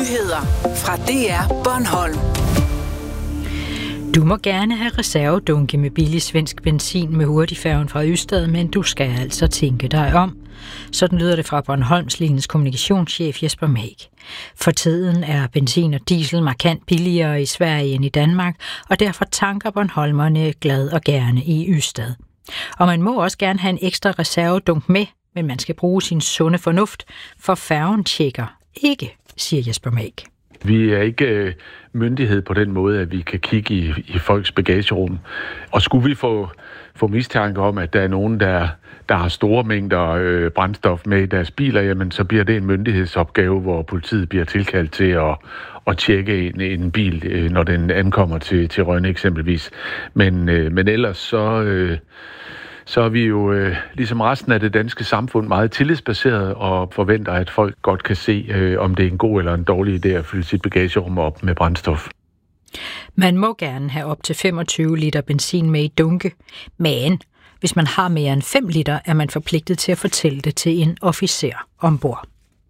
Nyheder fra DR Bornholm. Du må gerne have reservedunke med billig svensk benzin med hurtigfærgen fra Ystad, men du skal altså tænke dig om. Sådan lyder det fra Bornholmslinjens kommunikationschef Jesper Mag. For tiden er benzin og diesel markant billigere i Sverige end i Danmark, og derfor tanker bornholmerne glad og gerne i Ystad. Og man må også gerne have en ekstra reservedunk med, men man skal bruge sin sunde fornuft, for færgen tjekker ikke, siger Jesper Mag. Vi er ikke myndighed på den måde, at vi kan kigge i folks bagagerum. Og skulle vi få mistanke om, at der er nogen, der har store mængder brændstof med i deres biler, jamen så bliver det en myndighedsopgave, hvor politiet bliver tilkaldt til at tjekke en bil, når den ankommer til Rønne eksempelvis. Men ellers så er vi jo ligesom resten af det danske samfund meget tillidsbaseret og forventer, at folk godt kan se, om det er en god eller en dårlig idé at fylde sit bagagerum op med brændstof. Man må gerne have op til 25 liter benzin med i dunke, men hvis man har mere end 5 liter, er man forpligtet til at fortælle det til en officer ombord.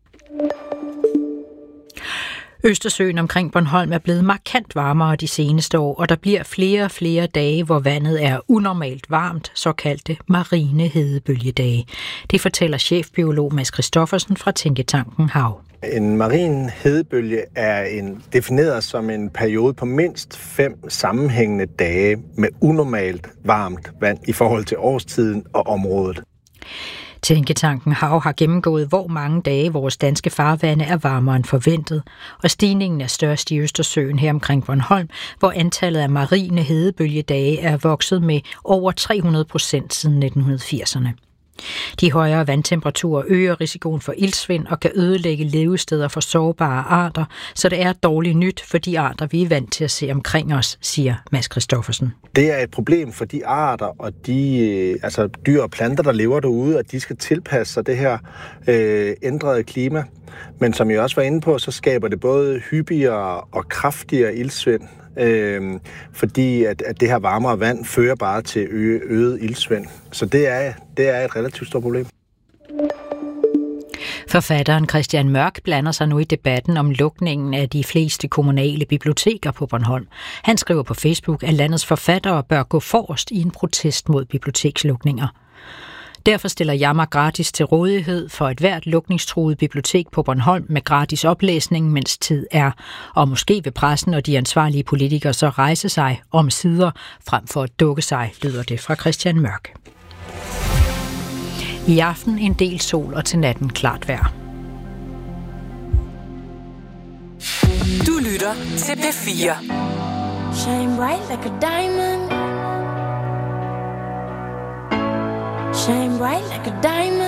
Østersøen omkring Bornholm er blevet markant varmere de seneste år, og der bliver flere og flere dage, hvor vandet er unormalt varmt, såkaldte marine hedebølgedage. Det fortæller chefbiolog Mads Christoffersen fra Tænketanken Hav. En marin hedebølge er defineret som en periode på mindst 5 sammenhængende dage med unormalt varmt vand i forhold til årstiden og området. Tænketanken Hav har gennemgået, hvor mange dage vores danske farvande er varmere end forventet, og stigningen er størst i Østersøen her omkring Bornholm, hvor antallet af marine hedebølgedage er vokset med over 300% siden 1980'erne. De højere vandtemperaturer øger risikoen for iltsvind og kan ødelægge levesteder for sårbare arter, så det er dårligt nyt for de arter, vi er vant til at se omkring os, siger Mads Christoffersen. Det er et problem for de arter og de dyr og planter, der lever derude, at de skal tilpasse sig det her ændrede klima. Men som jeg også var inde på, så skaber det både hyppigere og kraftigere iltsvind, fordi at det her varmere vand fører bare til øget iltsvind. Så det er et relativt stort problem. Forfatteren Christian Mørk blander sig nu i debatten om lukningen af de fleste kommunale biblioteker på Bornholm. Han skriver på Facebook, at landets forfattere bør gå forrest i en protest mod bibliotekslukninger. Derfor stiller Jammer gratis til rådighed for et hvert lukningstruet bibliotek på Bornholm med gratis oplæsning, mens tid er. Og måske vil pressen og de ansvarlige politikere så rejse sig om sider frem for at dukke sig, lyder det fra Christian Mørk. I aften en del sol og til natten klart vejr. Du lytter til P4. Shine bright like a diamond. Shine bright like a diamond.